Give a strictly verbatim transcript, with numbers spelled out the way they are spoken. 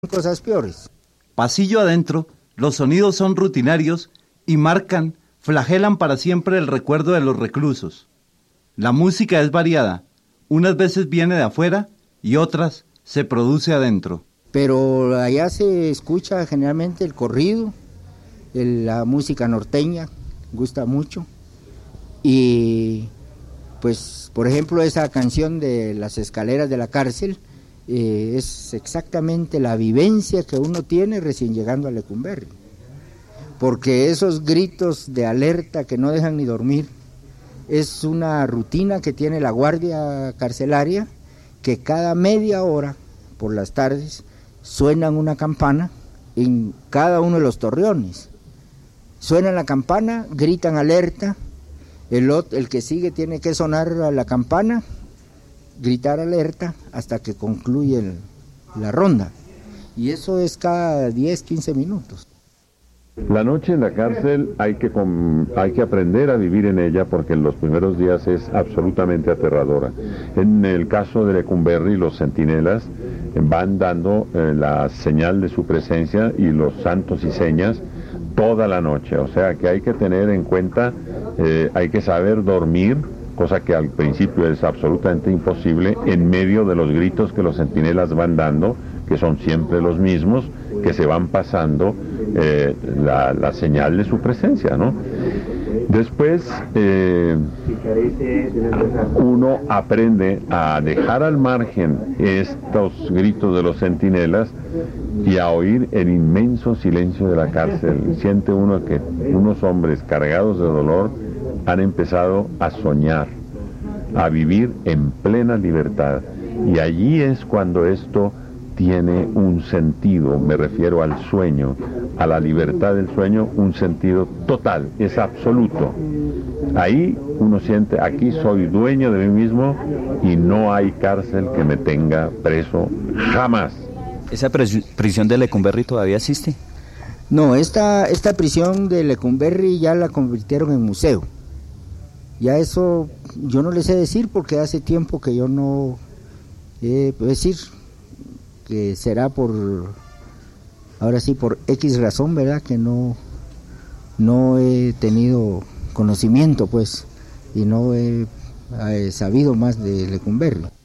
cosas peores. Pasillo adentro, los sonidos son rutinarios y marcan, flagelan para siempre el recuerdo de los reclusos. La música es variada, unas veces viene de afuera y otras se produce adentro. Pero allá se escucha generalmente el corrido, el, la música norteña, gusta mucho. Y pues, por ejemplo, esa canción de Las escaleras de la cárcel, eh, es exactamente la vivencia que uno tiene recién llegando a Lecumberri. Porque esos gritos de alerta que no dejan ni dormir, es una rutina que tiene la guardia carcelaria, que cada media hora, por las tardes, suenan una campana en cada uno de los torreones. Suenan la campana, gritan alerta, el, el que sigue tiene que sonar la campana, gritar alerta hasta que concluye el, la ronda. Y eso es cada diez, quince minutos. La noche en la cárcel hay que, hay que aprender a vivir en ella porque en los primeros días es absolutamente aterradora. En el caso de Lecumberri, los centinelas van dando eh, la señal de su presencia y los santos y señas toda la noche. O sea que hay que tener en cuenta, eh, hay que saber dormir, cosa que al principio es absolutamente imposible, en medio de los gritos que los centinelas van dando, que son siempre los mismos, que se van pasando eh, la, la señal de su presencia, ¿no? Después eh, uno aprende a dejar al margen estos gritos de los centinelas y a oír el inmenso silencio de la cárcel. Siente uno que unos hombres cargados de dolor han empezado a soñar, a vivir en plena libertad. Y allí es cuando esto tiene un sentido, me refiero al sueño, a la libertad del sueño, un sentido total, es absoluto. Ahí uno siente, aquí soy dueño de mí mismo y no hay cárcel que me tenga preso jamás. ¿Esa prisión de Lecumberri todavía existe? No, esta, esta prisión de Lecumberri ya la convirtieron en museo. Ya eso yo no les sé decir porque hace tiempo que yo no eh, puedo decir que será por, ahora sí, por X razón, ¿verdad? Que no, no he tenido conocimiento, pues, y no he, he sabido más de Lecumberri.